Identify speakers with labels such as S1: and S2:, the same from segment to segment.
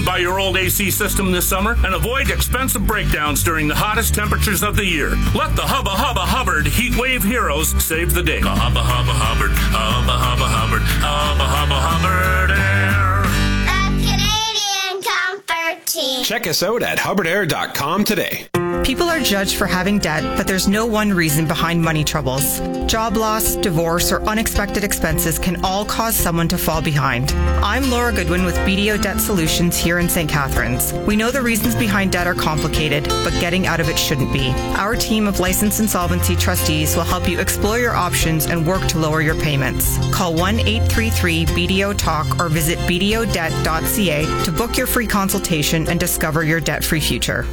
S1: Stand by your old AC system this summer and avoid expensive breakdowns during the hottest temperatures of the year. Let the Hubba Hubba Hubbard Heat Wave Heroes save the day. Hubba Hubba Hubbard, Hubba Hubba Hubbard, Hubba Hubba Hubbard Air.
S2: The Canadian Comfort Team.
S3: Check us out at hubbardair.com today.
S4: People are judged for having debt, but there's no one reason behind money troubles. Job loss, divorce, or unexpected expenses can all cause someone to fall behind. I'm Laura Goodwin with BDO Debt Solutions here in St. Catharines. We know the reasons behind debt are complicated, but getting out of it shouldn't be. Our team of licensed insolvency trustees will help you explore your options and work to lower your payments. Call 1-833-BDO-TALK or visit bdodebt.ca to book your free consultation and discover your debt-free future.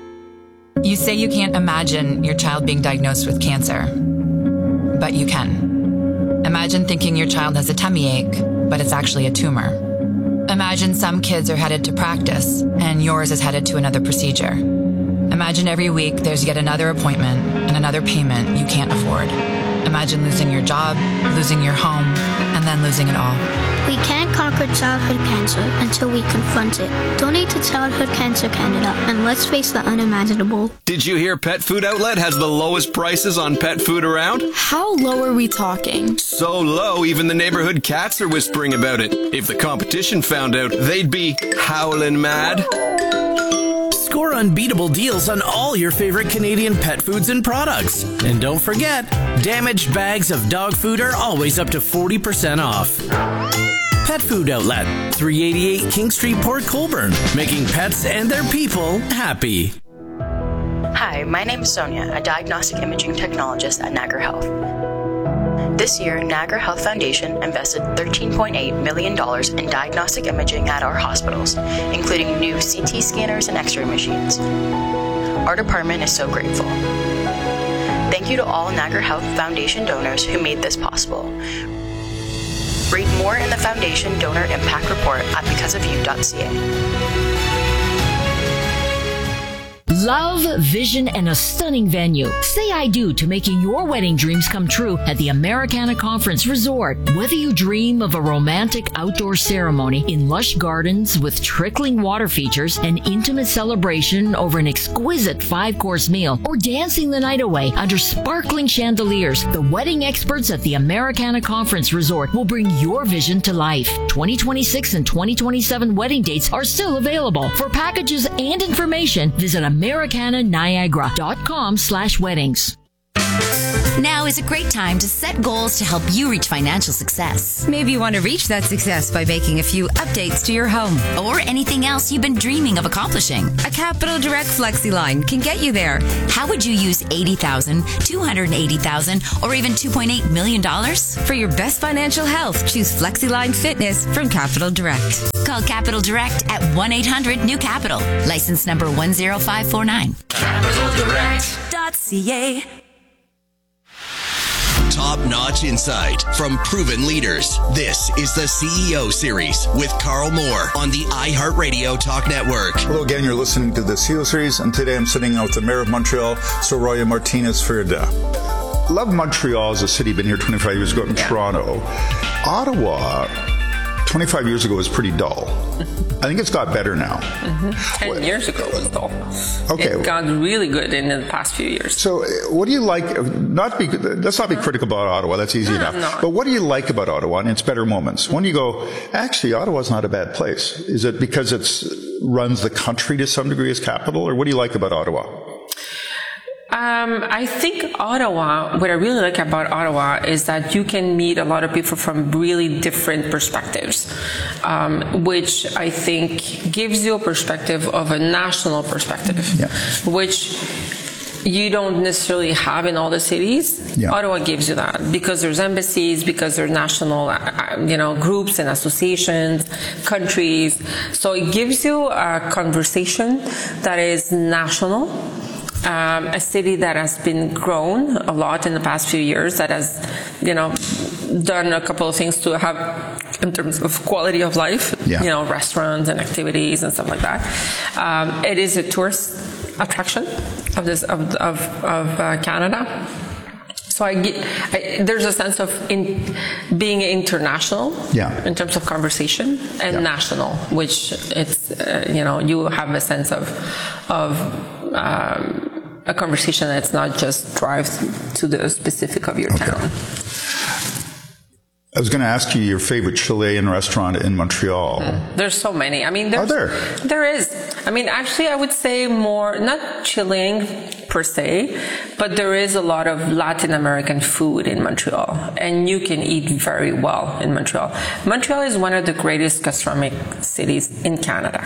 S5: You say you can't imagine your child being diagnosed with cancer, but you can. Imagine thinking your child has a tummy ache, but it's actually a tumor. Imagine some kids are headed to practice, and yours is headed to another procedure. Imagine every week there's yet another appointment and another payment you can't afford. Imagine losing your job, losing your home, and then losing it all.
S2: We can't conquer childhood cancer until we confront it. Donate to Childhood Cancer Canada and let's face the unimaginable.
S3: Did you hear Pet Food Outlet has the lowest prices on pet food around?
S6: How low are we talking?
S3: So low, even the neighborhood cats are whispering about it. If the competition found out, they'd be howling mad.
S7: Score unbeatable deals on all your favorite Canadian pet foods and products. And don't forget, damaged bags of dog food are always up to 40% off. Pet Food Outlet, 388 King Street, Port Colborne, making pets and their people happy.
S8: Hi, my name is Sonia, a diagnostic imaging technologist at Niagara Health. This year, Niagara Health Foundation invested $13.8 million in diagnostic imaging at our hospitals, including new CT scanners and X-ray machines. Our department is so grateful. Thank you to all Niagara Health Foundation donors who made this possible. Read more in the Foundation Donor Impact Report at becauseofyou.ca.
S9: Love, vision, and a stunning venue. Say I do to making your wedding dreams come true at the Americana Conference Resort. Whether you dream of a romantic outdoor ceremony in lush gardens with trickling water features, an intimate celebration over an exquisite 5-course meal, or dancing the night away under sparkling chandeliers, the wedding experts at the Americana Conference Resort will bring your vision to life. 2026 and 2027 wedding dates are still available. For packages and information, visit AmericanaNiagara.com/weddings.
S10: Now is a great time to set goals to help you reach financial success.
S11: Maybe you want to reach that success by making a few updates to your home.
S10: Or anything else you've been dreaming of accomplishing.
S11: A Capital Direct FlexiLine can get you there.
S10: How would you use $80,000, $280,000, or even $2.8 million?
S11: For your best financial health, choose FlexiLine Fitness from Capital Direct.
S10: Call Capital Direct at 1-800-NEW-CAPITAL. License number 10549. CapitalDirect.ca.
S12: Top-notch insight from proven leaders. This is the CEO Series with Carl Moore on the iHeartRadio Talk Network.
S13: Hello again, you're listening to the CEO Series, and today I'm sitting out with the Mayor of Montreal, Soraya Martinez-Ferda. Love Montreal as a city, been here 25 years ago in Toronto. Ottawa, 25 years ago was pretty dull. I think it's got better now.
S14: 10 years ago was dull.
S13: Okay.
S14: It got really good in the past few years.
S13: So what do you like, let's not be critical about Ottawa, that's easy enough.
S14: No.
S13: But what do you like about Ottawa and its better moments? When you go, actually, Ottawa's not a bad place. Is it because it runs the country to some degree as capital, or what do you like about Ottawa?
S14: I think Ottawa, what I really like about Ottawa is that you can meet a lot of people from really different perspectives, which I think gives you a perspective of a national perspective, which you don't necessarily have in all the cities. Ottawa gives you that because there's embassies, because there's national, groups and associations, countries. So it gives you a conversation that is national. A city that has been grown a lot in the past few years, that has, done a couple of things to have in terms of quality of life, restaurants and activities and stuff like that. It is a tourist attraction of Canada. So there's a sense of being international in terms of conversation and national, which it's, you have a sense of a conversation that's not just drive to the specific of your town.
S13: I was going to ask you your favorite Chilean restaurant in Montreal.
S14: There's so many. I mean,
S13: are there?
S14: There is. I mean, actually, I would say more, not Chilean per se, but there is a lot of Latin American food in Montreal, and you can eat very well in Montreal. Montreal is one of the greatest gastronomic cities in Canada.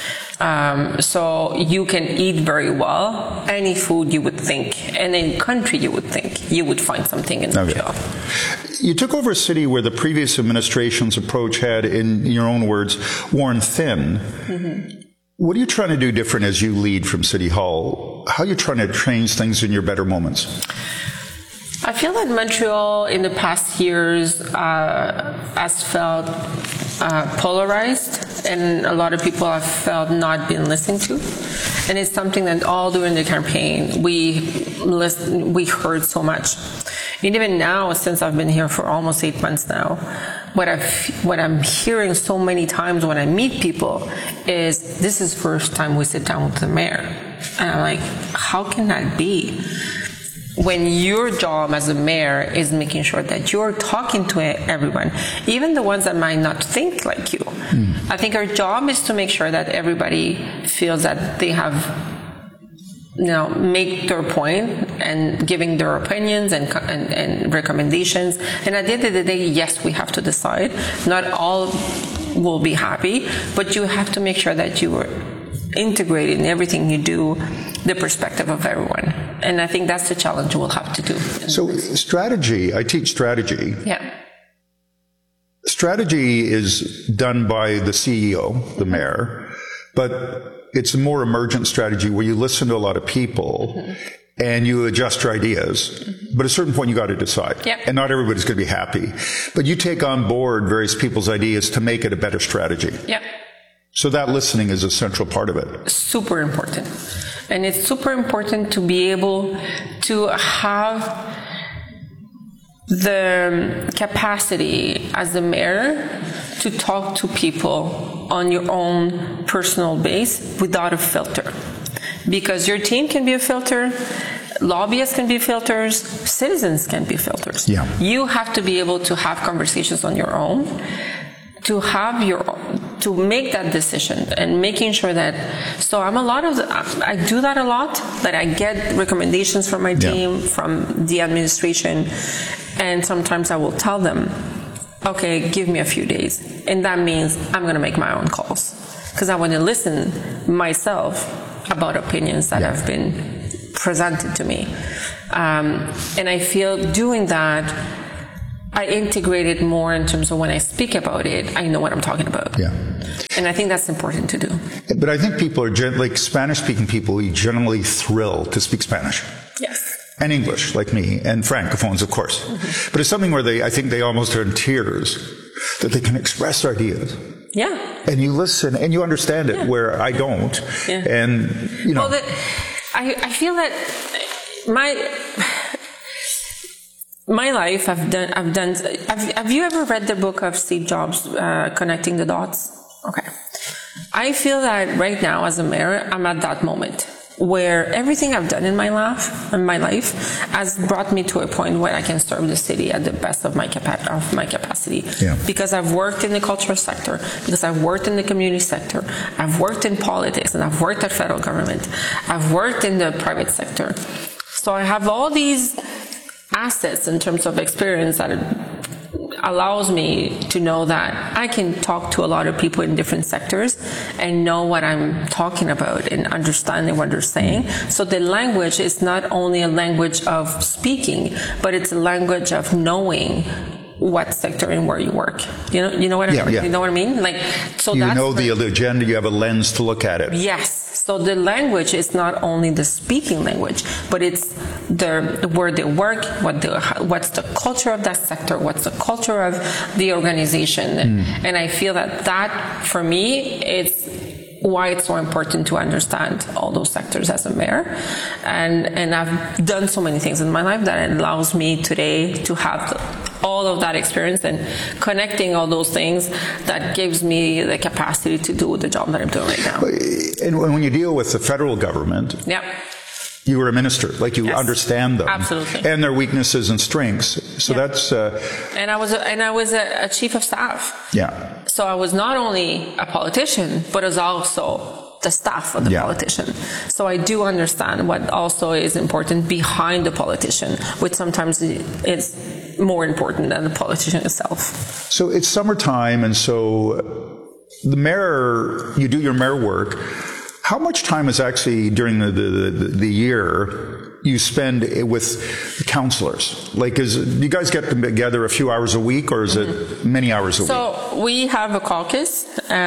S14: So you can eat very well. Any food you would think, and any country you would think, you would find something in Montreal.
S13: You took over a city where the previous administration's approach had, in your own words, worn thin. What are you trying to do different as you lead from City Hall? How are you trying to change things in your better moments?
S14: I feel that Montreal in the past years has felt polarized, and a lot of people have felt not being listened to. And it's something that all during the campaign we heard so much. And even now, since I've been here for almost 8 months now, what I'm hearing so many times when I meet people is, this is the first time we sit down with the mayor. And I'm like, how can that be? When your job as a mayor is making sure that you're talking to everyone, even the ones that might not think like you. I think our job is to make sure that everybody feels that they have, make their point and giving their opinions and recommendations. And at the end of the day, yes, we have to decide. Not all will be happy, but you have to make sure that you are integrating in everything you do the perspective of everyone. And I think that's the challenge we'll have to do.
S13: So strategy, I teach strategy.
S14: Yeah.
S13: Strategy is done by the CEO, the mayor, but it's a more emergent strategy where you listen to a lot of people and you adjust your ideas. But at a certain point, you got to decide.
S14: Yep.
S13: And not everybody's going to be happy. But you take on board various people's ideas to make it a better strategy.
S14: Yep.
S13: So that listening is a central part of it.
S14: Super important. And it's super important to be able to have the capacity as the mayor to talk to people on your own personal base without a filter. Because your team can be a filter, lobbyists can be filters, citizens can be filters.
S13: Yeah.
S14: You have to be able to have conversations on your own, to make that decision and making sure that, so I do that a lot, that I get recommendations from my team, from the administration, and sometimes I will tell them, okay, give me a few days. And that means I'm going to make my own calls because I want to listen myself about opinions that have been presented to me. And I feel doing that, I integrate it more in terms of when I speak about it, I know what I'm talking about.
S13: Yeah.
S14: And I think that's important to do.
S13: But I think people are, like Spanish-speaking people, generally thrill to speak Spanish.
S14: Yes.
S13: And English, like me, and Francophones, of course. But it's something where I think they almost are in tears that they can express their ideas.
S14: Yeah.
S13: And you listen, and you understand it, where I don't.
S14: Yeah.
S13: And,
S14: Well, I feel that my life, have you ever read the book of Steve Jobs, Connecting the Dots? Okay. I feel that right now as a mayor, I'm at that moment where everything I've done in my life has brought me to a point where I can serve the city at the best of my capacity.
S13: Yeah.
S14: Because I've worked in the cultural sector, because I've worked in the community sector, I've worked in politics, and I've worked at federal government, I've worked in the private sector. So I have all these assets in terms of experience that allows me to know that I can talk to a lot of people in different sectors and know what I'm talking about and understanding what they're saying. So the language is not only a language of speaking, but it's a language of knowing what sector and where you work. You know what you know what I mean? Like, so
S13: you know the agenda, you have a lens to look at it.
S14: Yes. So the language is not only the speaking language, but it's where they work, what's the culture of that sector, what's the culture of the organization. And I feel that for me, why it's so important to understand all those sectors as a mayor. And I've done so many things in my life that it allows me today to have all of that experience and connecting all those things that gives me the capacity to do the job that I'm doing right now.
S13: And when you deal with the federal government, you were a minister, like you understand them,
S14: absolutely,
S13: and their weaknesses and strengths. So that's.
S14: And I was a chief of staff.
S13: Yeah.
S14: So I was not only a politician, but I was also the staff of the politician. So I do understand what also is important behind the politician, which sometimes is more important than the politician itself.
S13: So it's summertime, and so the mayor, you do your mayor work. How much time is actually during the year you spend with the councillors? Like, do you guys get them together a few hours a week, or is it many hours a week?
S14: So we have a caucus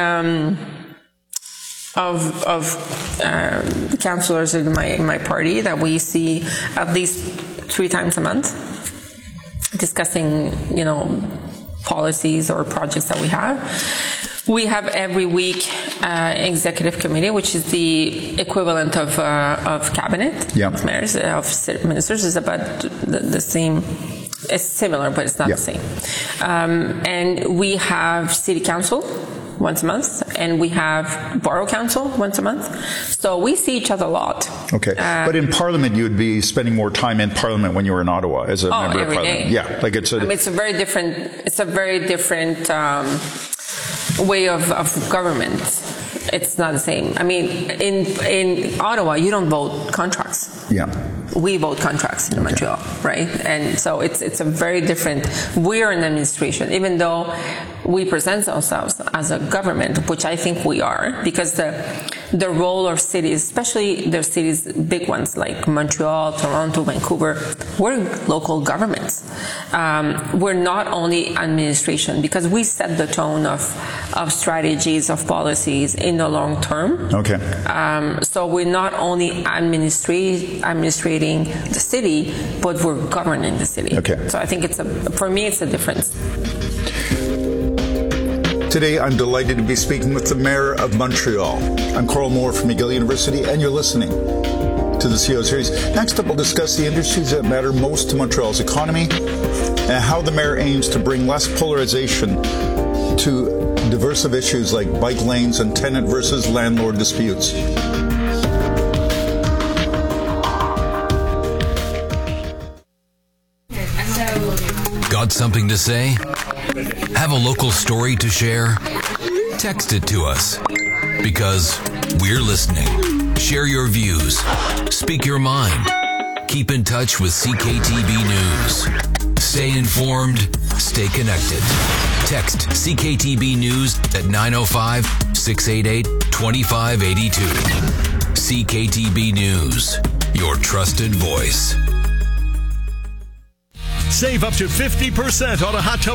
S14: of councillors in my party that we see at least 3 times a month, discussing, policies or projects that we have. We have every week executive committee, which is the equivalent of cabinet, of mayors, of ministers. Is about the same. It's similar, but it's not the same. And we have city council once a month, and we have borough council once a month. So we see each other a lot.
S13: Okay, but in Parliament, you would be spending more time in Parliament when you were in Ottawa as a member of Parliament.
S14: Day.
S13: Yeah, like it's
S14: a very different. It's a very different way of government. It's not the same. I mean, in Ottawa, you don't vote contracts.
S13: Yeah.
S14: We vote contracts in Montreal, right? And so it's a very different. We're an administration, even though we present ourselves as a government, which I think we are, because the role of cities, especially the cities, big ones like Montreal, Toronto, Vancouver, we're local governments. We're not only administration, because we set the tone of strategies, of policies in the long term.
S13: Okay.
S14: So we're not only administrating the city, but we're governing the city.
S13: Okay.
S14: So I think for me, it's a difference.
S13: Today, I'm delighted to be speaking with the Mayor of Montreal. I'm Carl Moore from McGill University, and you're listening to the CEO Series. Next up, we'll discuss the industries that matter most to Montreal's economy and how the Mayor aims to bring less polarization to diverse issues like bike lanes and tenant versus landlord disputes.
S15: Got something to say? Have a local story to share? Text it to us, because we're listening. Share your views. Speak your mind. Keep in touch with CKTB News. Stay informed. Stay connected. Text CKTB News at 905-688-2582. CKTB News, your trusted voice.
S16: Save up to 50% on a hot tub